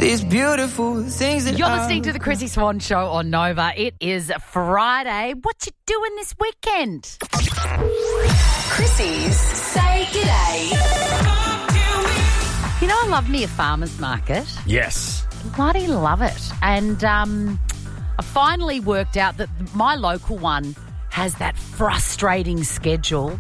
these beautiful things that You're listening to the Chrissy Swan Show on Nova. It is Friday. What you doing this weekend? Chrissy's Say G'day. You know, I love me a farmer's market. Yes. Bloody love it. And I finally worked out that my local one has that frustrating schedule.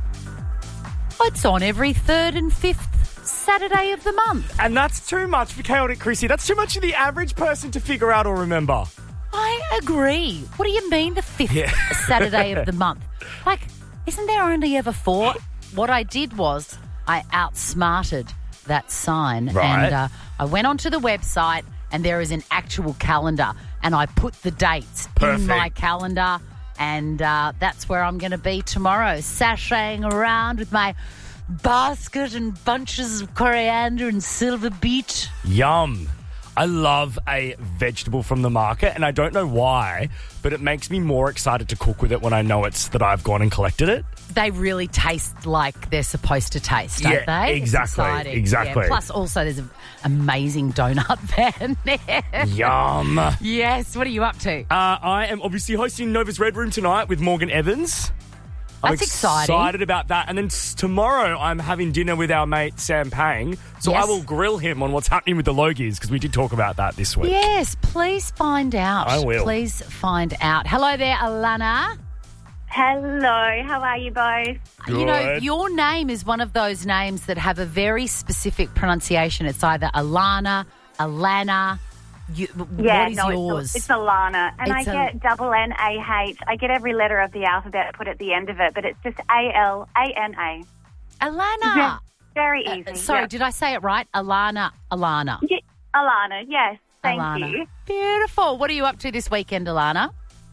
It's on every third and fifth Saturday of the month. And that's too much for Chaotic Chrissy. That's too much for the average person to figure out or remember. I agree. What do you mean the fifth Saturday of the month? Like, isn't there only ever four? What I did was I outsmarted that sign. Right. And I went onto the website and there is an actual calendar and I put the dates in my calendar and that's where I'm going to be tomorrow, sashaying around with my basket and bunches of coriander and silver beet. Yum. I love a vegetable from the market, and I don't know why, but it makes me more excited to cook with it when I know it's that I've gone and collected it. They really taste like they're supposed to taste, don't they? Exactly. It's exciting. Exactly. Yeah, plus, also, there's an amazing donut van there. Yum. Yes. What are you up to? I am obviously hosting Nova's Red Room tonight with Morgan Evans. I'm That's exciting. excited about that. And then tomorrow I'm having dinner with our mate Sam Pang. So Yes. I will grill him on what's happening with the Logies because we did talk about that this week. Yes, please find out. I will. Please find out. Hello there, Alana. Hello, how are you both? You know, Good. your name is one of those names that have a very specific pronunciation. It's either Alana, Alana. What is yours? It's Alana. And It's I get double N-A-H. I get every letter of the alphabet put at the end of it, but it's just A-L-A-N-A. Alana. Yeah, very easy. Sorry, Yep. did I say it right? Alana. Yeah, Alana, yes. Thank Alana. you. Beautiful. What are you up to this weekend, Alana?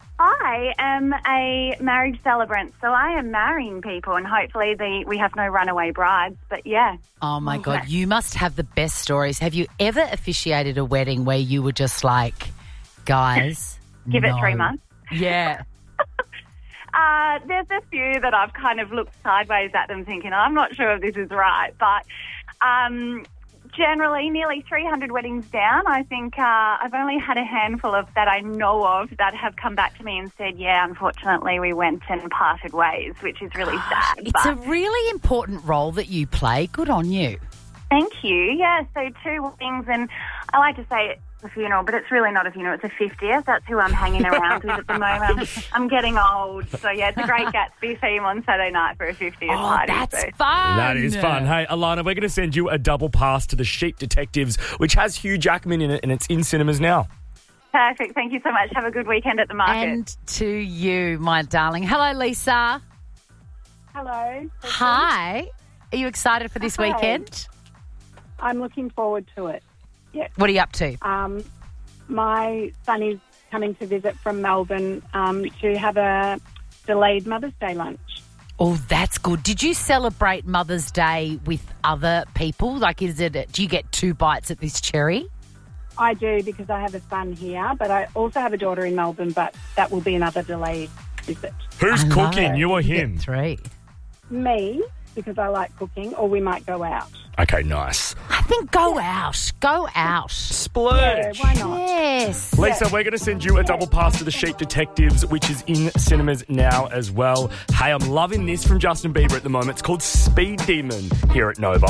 I am a marriage celebrant, so I am marrying people, and hopefully we have no runaway brides, but yeah. Oh, my God. You must have the best stories. Have you ever officiated a wedding where you were just like, guys, Give no. it 3 months. Yeah. There's a few that I've kind of looked sideways at them thinking, I'm not sure if this is right. But generally, nearly 300 weddings down, I think I've only had a handful of that I know of that have come back to me and said, yeah, unfortunately, we went and parted ways, which is really sad. It's a really important role that you play. Good on you. Thank you. Yeah, so 2 weddings, and I like to say it's a funeral, but it's really not a funeral. It's a 50th. That's who I'm hanging around with at the moment. I'm getting old. So, yeah, it's a great Gatsby theme on Saturday night for a 50th party. That's so. fun. That is fun. Hey, Alana, we're going to send you a double pass to The Sheep Detectives, which has Hugh Jackman in it, and it's in cinemas now. Perfect. Thank you so much. Have a good weekend at the market. And to you, my darling. Hello, Lisa. Hello. Hi. Are you excited for this Hi. weekend? I'm looking forward to it. Yes. What are you up to? My son is coming to visit from Melbourne to have a delayed Mother's Day lunch. Oh, that's good. Did you celebrate Mother's Day with other people? Like, do you get 2 bites at this cherry? I do because I have a son here, but I also have a daughter in Melbourne, but that will be another delayed visit. Who's I cooking, know. you or You him? get 3. Me, because I like cooking, or we might go out. Okay, nice. I think go out. Go out. Splurge. Yeah, why not? Yes. Lisa, we're going to send you a double pass to The Sheep Detectives, which is in cinemas now as well. Hey, I'm loving this from Justin Bieber at the moment. It's called Speed Demon here at Nova.